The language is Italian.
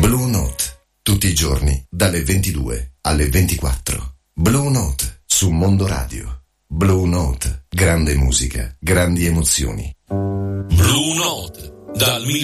Blue Note, tutti i giorni dalle 22 alle 24. Blue Note su Mondo Radio. Blue Note, grande musica, grandi emozioni. Blue Note dal